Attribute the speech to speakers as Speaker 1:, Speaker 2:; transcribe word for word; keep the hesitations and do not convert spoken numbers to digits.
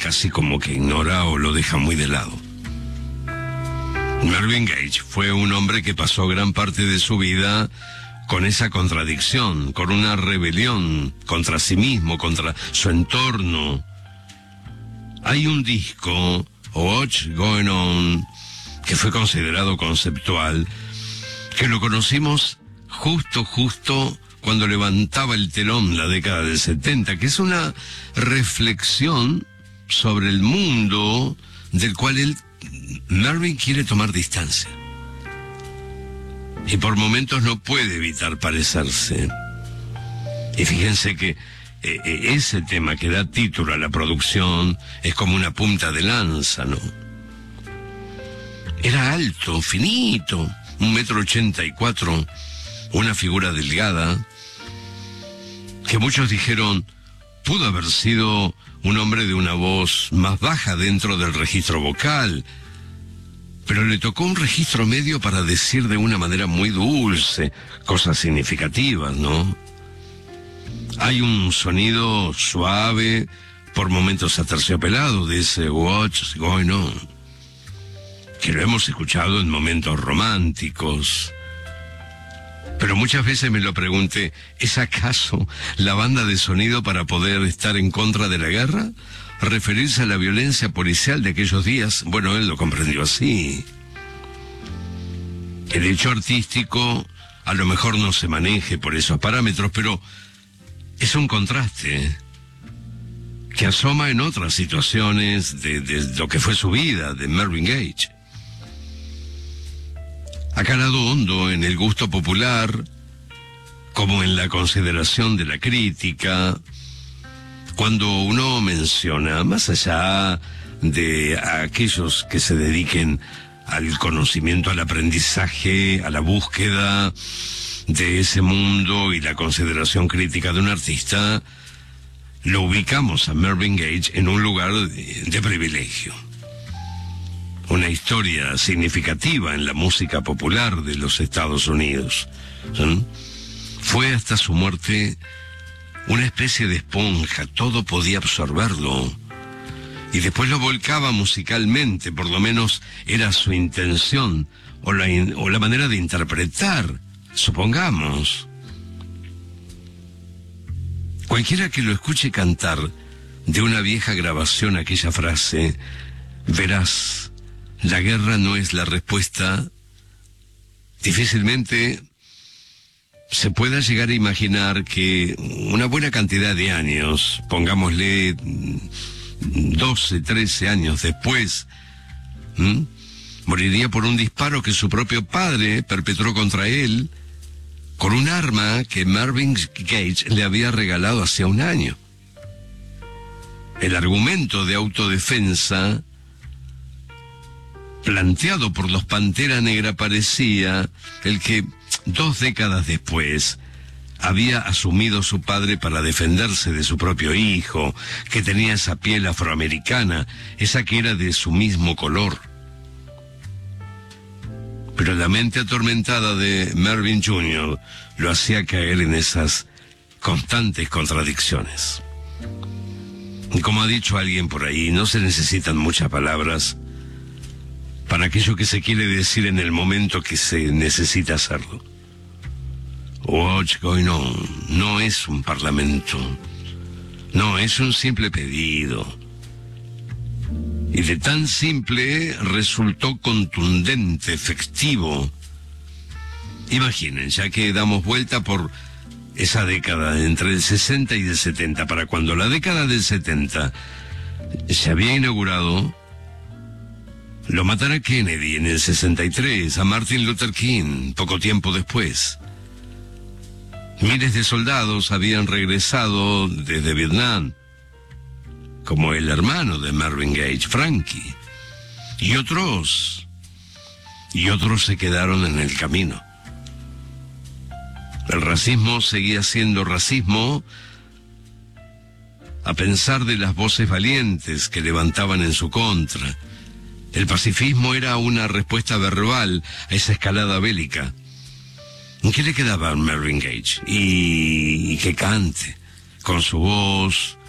Speaker 1: casi como que ignora o lo deja muy de lado. Marvin Gaye fue un hombre que pasó gran parte de su vida con esa contradicción, con una rebelión contra sí mismo, contra su entorno. Hay un disco, What's Going On, que fue considerado conceptual, que lo conocimos justo, justo cuando levantaba el telón la década del setenta, que es una reflexión sobre el mundo del cual él, Marvin, quiere tomar distancia. Y por momentos no puede evitar parecerse. Y fíjense que eh, ese tema que da título a la producción es como una punta de lanza, ¿no? Era alto, finito, un metro ochenta y cuatro, una figura delgada, que muchos dijeron pudo haber sido un hombre de una voz más baja dentro del registro vocal, pero le tocó un registro medio para decir de una manera muy dulce cosas significativas, ¿no? Hay un sonido suave, por momentos aterciopelado, de ese What's Going On, que lo hemos escuchado en momentos románticos. Pero muchas veces me lo pregunté, ¿es acaso la banda de sonido para poder estar en contra de la guerra? ¿Referirse a la violencia policial de aquellos días? Bueno, él lo comprendió así. El hecho artístico a lo mejor no se maneje por esos parámetros, pero es un contraste que asoma en otras situaciones de, de lo que fue su vida, de Marvin Gaye. Ha calado hondo en el gusto popular, como en la consideración de la crítica, cuando uno menciona, más allá de aquellos que se dediquen al conocimiento, al aprendizaje, a la búsqueda de ese mundo y la consideración crítica de un artista, lo ubicamos a Marvin Gaye en un lugar de, de privilegio. Una historia significativa en la música popular de los Estados Unidos. ¿Sí? Fue hasta su muerte una especie de esponja, todo podía absorberlo. Y después lo volcaba musicalmente, por lo menos era su intención, o la, in, o la manera de interpretar, supongamos. Cualquiera que lo escuche cantar de una vieja grabación aquella frase, verás, la guerra no es la respuesta, difícilmente se pueda llegar a imaginar que una buena cantidad de años, pongámosle doce, trece años después, ¿m? moriría por un disparo que su propio padre perpetró contra él, con un arma que Marvin Gaye le había regalado hacía un año. El argumento de autodefensa planteado por los Pantera Negra parecía el que dos décadas después había asumido su padre para defenderse de su propio hijo, que tenía esa piel afroamericana, esa que era de su mismo color. Pero la mente atormentada de Marvin junior lo hacía caer en esas constantes contradicciones. Y como ha dicho alguien por ahí, no se necesitan muchas palabras para aquello que se quiere decir en el momento que se necesita hacerlo. What's Going On no es un parlamento, no, es un simple pedido. Y de tan simple resultó contundente, efectivo. Imaginen, ya que damos vuelta por esa década, entre el sesenta y el setenta, para cuando la década del setenta se había inaugurado, lo matara Kennedy en el sesenta y tres, a Martin Luther King poco tiempo después. Miles de soldados habían regresado desde Vietnam, como el hermano de Marvin Gaye, Frankie, y otros, y otros se quedaron en el camino. El racismo seguía siendo racismo, a pesar de las voces valientes que levantaban en su contra. El pacifismo era una respuesta verbal a esa escalada bélica. ¿Qué le quedaba a Marvin Gaye? Y, y que cante, con su voz,